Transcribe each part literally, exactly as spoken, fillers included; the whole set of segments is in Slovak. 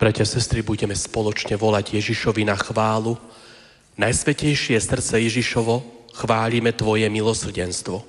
Bratia, sestry, budeme spoločne volať Ježišovi na chválu. Najsvätejšie srdce Ježišovo, chválime Tvoje milosrdenstvo.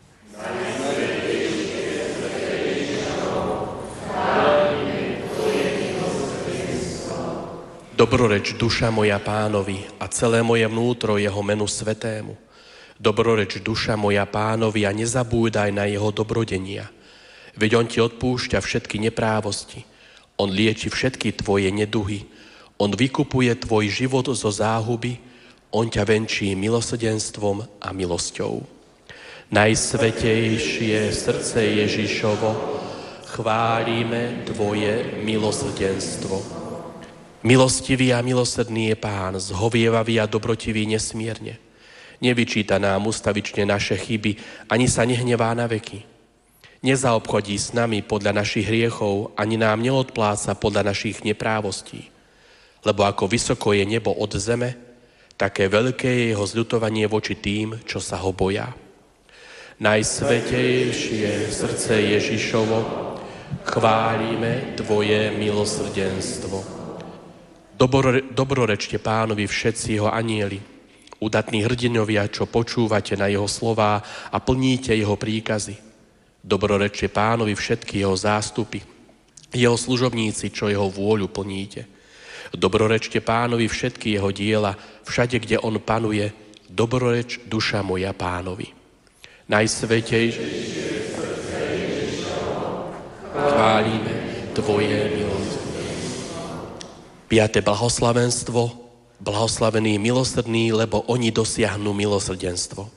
Dobroreč duša moja Pánovi a celé moje vnútro jeho menu svetému. Dobroreč duša moja Pánovi a nezabúdaj na jeho dobrodenia. Veď on ti odpúšťa všetky neprávosti. On lieči všetky tvoje neduhy. On vykupuje tvoj život zo záhuby. On ťa venčí milosrdenstvom a milosťou. Najsvätejšie srdce Ježišovo, chválime tvoje milosrdenstvo. Milostivý a milosrdný je Pán, zhovievavý a dobrotivý nesmierne. Nevyčíta nám ustavične naše chyby, ani sa nehnevá na veky. Nezaobchodí s nami podľa našich hriechov, ani nám neodpláca podľa našich neprávostí. Lebo ako vysoko je nebo od zeme, také veľké je jeho zľutovanie voči tým, čo sa ho boja. Najsvätejšie srdce Ježišovo, chválime tvoje milosrdenstvo. Dobro, dobrorečte Pánovi všetci jeho anjeli, udatní hrdinovia, čo počúvate na jeho slová a plníte jeho príkazy. Dobrorečte Pánovi všetky jeho zástupy, jeho služobníci, čo jeho vôľu plníte. Dobrorečte Pánovi všetky jeho diela, všade, kde on panuje. Dobroreč duša moja Pánovi. Najsvätejšie srdce Ježišovo, chválime tvoje milosrdenstvo. Piate blahoslavenstvo, blahoslavený milosrdný, lebo oni dosiahnu milosrdenstvo.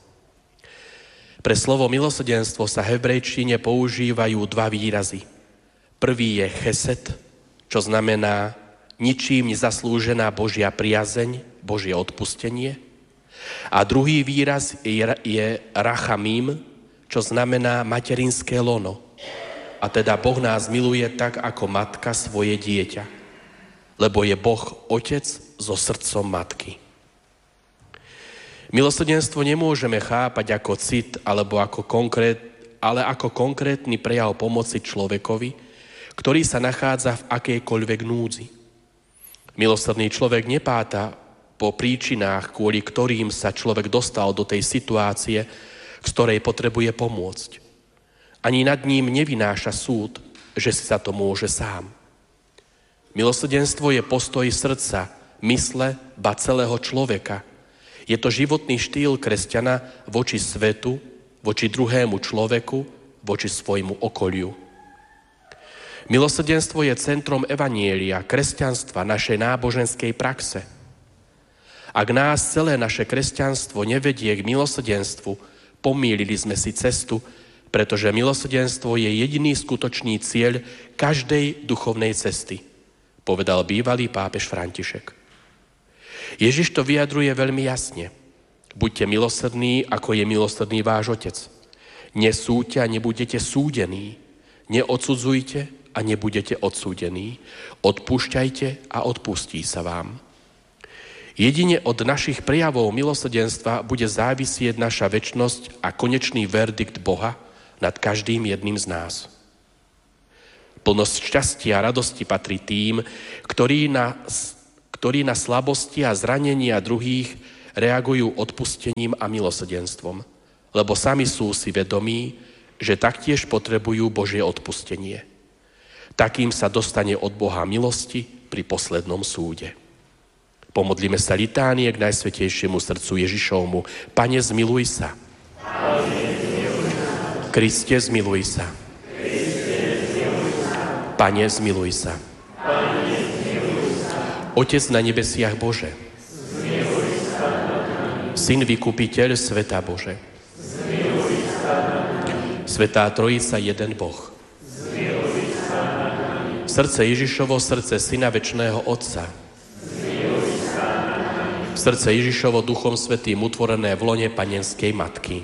Pre slovo milosrdenstvo sa v hebrejčine používajú dva výrazy. Prvý je chesed, čo znamená ničím nezaslúžená Božia priazeň, Božie odpustenie. A druhý výraz je, je rachamim, čo znamená materinské lono. A teda Boh nás miluje tak, ako matka svoje dieťa. Lebo je Boh otec so srdcom matky. Milosrdenstvo nemôžeme chápať ako cit, alebo ako konkrét, ale ako konkrétny prejav pomoci človekovi, ktorý sa nachádza v akejkoľvek núdzi. Milosrdný človek nepáta po príčinách, kvôli ktorým sa človek dostal do tej situácie, z ktorej potrebuje pomôcť. Ani nad ním nevynáša súd, že si sa to môže sám. Milosrdenstvo je postoj srdca, mysle, ba celého človeka. Je to životný štýl kresťana voči svetu, voči druhému človeku, voči svojmu okoliu. Milosrdenstvo je centrom evanjelia, kresťanstva, našej náboženskej praxe. Ak nás celé naše kresťanstvo nevedie k milosrdenstvu, pomýlili sme si cestu, pretože milosrdenstvo je jediný skutočný cieľ každej duchovnej cesty, povedal bývalý pápež František. Ježiš to vyjadruje veľmi jasne. Buďte milosrdní, ako je milosrdný váš Otec. Nesúďte a nebudete súdení. Neodsudzujte a nebudete odsúdení. Odpúšťajte a odpustí sa vám. Jedine od našich prejavov milosrdenstva bude závisieť naša večnosť a konečný verdikt Boha nad každým jedným z nás. Plnosť šťastia a radosti patrí tým, ktorí na, ktorí na slabosti a zranenia druhých reagujú odpustením a milosrdenstvom, lebo sami sú si vedomí, že taktiež potrebujú Božie odpustenie. Takým sa dostane od Boha milosti pri poslednom súde. Pomodlíme sa litánie k Najsvätejšiemu srdcu Ježišovmu. Pane, zmiluj sa. Kriste, zmiluj sa. Pane, zmiluj sa. Pane, zmiluj sa. Otec na nebesiach Bože. Zmiluj sa nad nami. Syn vykupiteľ sveta Bože. Zmiluj sa nad nami. Svätá Trojica, jeden Boh. Zmiluj sa nad nami. Srdce Ježišovo, srdce Syna večného Otca. Zmiluj sa nad nami. Srdce Ježišovo, Duchom Svätým utvorené v lone panenskej matky.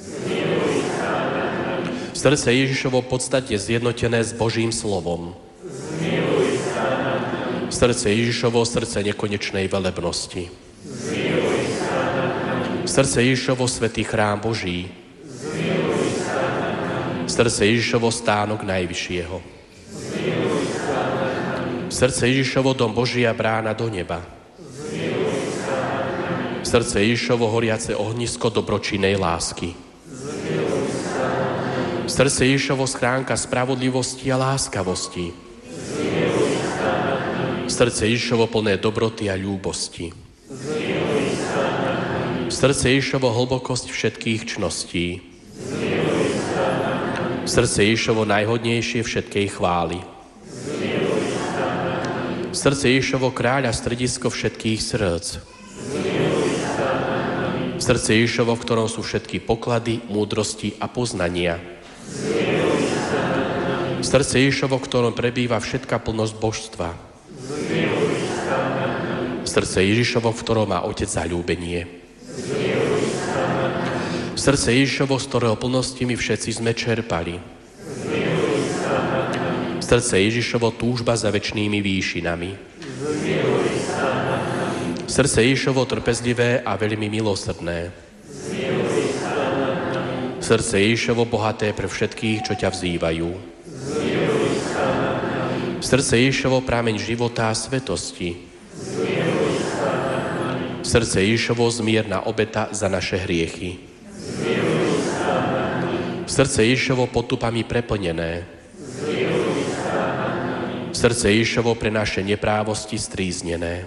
Srdce Ježišovo v podstate zjednotené s Božím slovom. Zmiluj sa nad nami. Srdce Ježišovo, srdce nekonečnej velebnosti. Zmiluj sa nad nami. Srdce Ježišovo, svätý chrám Boží. Zmiluj sa nad nami. Srdce Ježišovo, stánok Najvyššieho. Zmiluj sa nad nami. Srdce Ježišovo, dom Božia, brána do neba. Srdce Ježišovo, horiace ohnisko dobročinnej lásky. Srdce Ježišovo, schránka spravodlivosti a láskavosti. Srdce Ježišovo, plné dobroty a ľúbosti. Srdce Ježišovo, hlbokosť všetkých čností. Srdce Ježišovo, najhodnejšie všetkej chvály. Srdce Ježišovo, kráľa, stredisko všetkých srdc. Srdce Ježišovo, v ktorom sú všetky poklady, múdrosti a poznania. Srdce Ježišovo, v ktorom prebýva všetká plnosť božstva. Srdce Ježišovo, v ktorom má Otec zaľúbenie. Srdce Ježišovo, z ktorého plnosti my všetci sme čerpali. Srdce Ježišovo, túžba za večnými výšinami. Srdce Ježišovo, trpezlivé a veľmi milosrdné. Srdce Ježišovo, bohaté pre všetkých, čo ťa vzývajú. Srdce Ježišovo, prameň života a svetosti. Srdce Ježišovo, zmierna obeta za naše hriechy. Srdce Ježišovo, potupami preplnené. Srdce Ježišovo, pre naše neprávosti stríznené.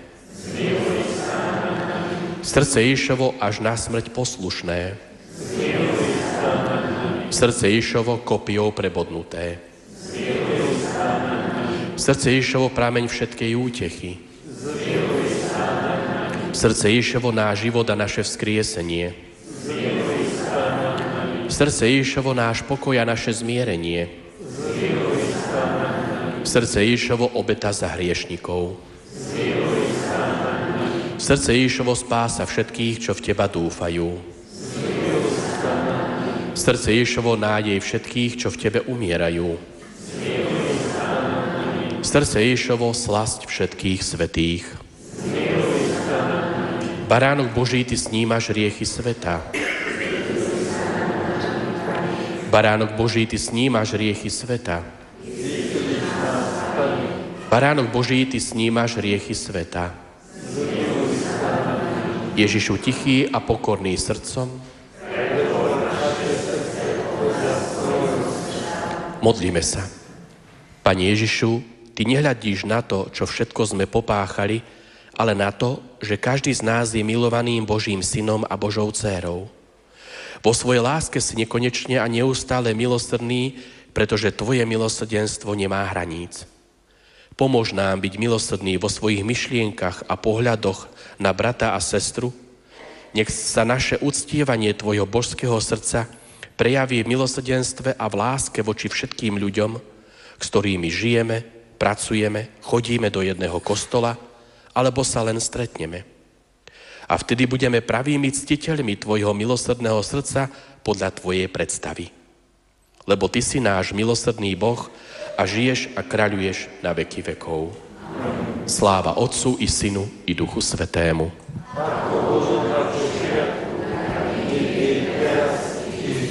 Srdce Ježišovo, až na smrť poslušné. Srdce Ježišovo, kopiou prebodnuté. Srdce Ježišovo, prameň všetkej útechy. Srdce Ježišovo, náš život a naše vzkriesenie. Srdce Ježišovo, náš pokoj a naše zmierenie. Srdce Ježišovo, obeta za hriešnikov. Srdce Ježišovo, spása všetkých, čo v teba dúfajú. Srdce Ježišovo, nádej všetkých, čo v tebe umierajú. Srdce Ježišovo, slasť všetkých svätých. Baránok Boží, ty snímaš hriechy sveta. Baránok Boží, ty snímaš hriechy sveta. Baránok Boží, ty snímaš hriechy sveta. Ježišu, tichý a pokorný srdcom, modlíme sa. Pane Ježišu, ty nehľadíš na to, čo všetko sme popáchali, ale na to, že každý z nás je milovaným Božím synom a Božou dcérou. Vo svojej láske si nekonečne a neustále milosrdný, pretože tvoje milosrdenstvo nemá hraníc. Pomôž nám byť milosrdný vo svojich myšlienkach a pohľadoch na brata a sestru. Nech sa naše uctievanie tvojho božského srdca prejaví v milosrdenstve a v láske voči všetkým ľuďom, s ktorými žijeme, pracujeme, chodíme do jedného kostola, alebo sa len stretneme. A vtedy budeme pravými ctiteľmi tvojho milosrdného srdca podľa tvojej predstavy. Lebo ty si náš milosrdný Boh a žiješ a kráľuješ na veky vekov. Sláva Otcu i Synu i Duchu Svätému.